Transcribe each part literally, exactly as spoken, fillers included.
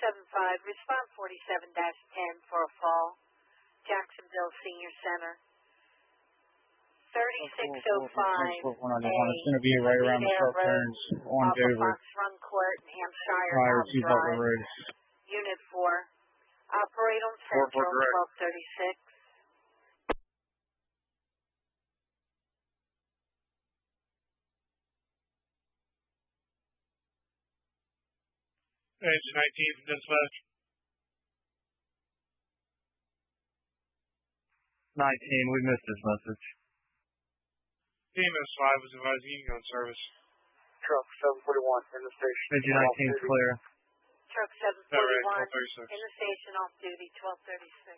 seven five, respond forty-seven dash ten for a fall. Jacksonville Senior Center. thirty-six oh five A, it's going to be right around the sharp turns on off of Dover, Fox Run Court and Hampshire prior Mountain to Butler Drive. Road. Unit four. Operate on Four, four, Central, direct. twelve thirty-six. Engine nineteen from dispatch. nineteen, we missed this message. T M S five was advising you can go in service. Truck seven forty-one in the station. Engine nineteen is clear. Truck seven That right, forty-one twelve thirty-six. in the station, off duty, twelve thirty-six.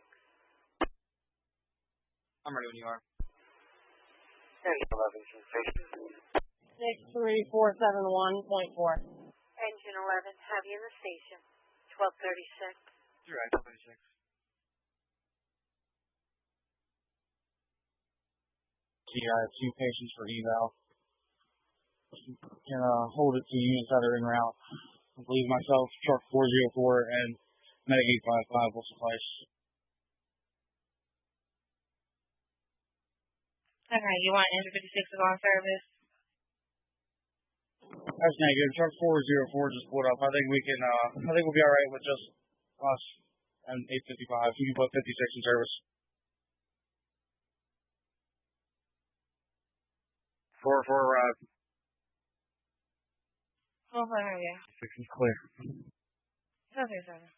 I'm ready when you are. Engine eleven in the station. six three four seven one point four. Engine eleven, have you in the station, twelve thirty-six. You're right, twelve thirty-six. Yeah, I have two patients for eval. Can uh, hold it to units that are en route. I believe myself, truck four oh four, and medic eight five five will suffice. Okay, you want engine fifty-six is on service? That's negative. Truck four oh four just pulled up. I think we can, uh, I think we'll be alright with just us and eight fifty-five. We can put fifty-six in service. Four, four, arrive. Oh, yeah. Six is clear. Okay, sorry.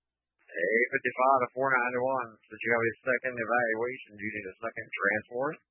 eight fifty-five to four ninety-one. Did you have a second evaluation? Do you need a second transport?